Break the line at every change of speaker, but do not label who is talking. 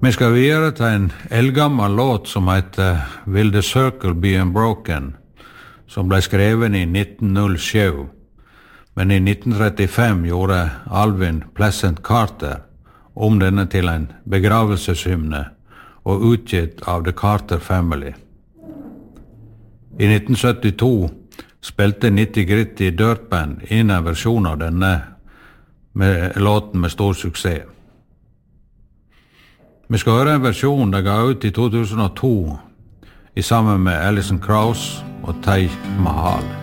Vi skal videre til en eldgammel låt som heter Will the Circle Be Unbroken, som ble skrevet i 1907. Men i 1935 gjorde Alvin Pleasant Carter om denne til en begravelseshymne og utgitt av The Carter Family. I 1972 spilte Nitty Gritty Dirt Band inn en versjon av denne med låten med stor suksess. Vi skal høre en versjon der ga ut i 2002 i sammen med Alison Krauss og Taj Mahal.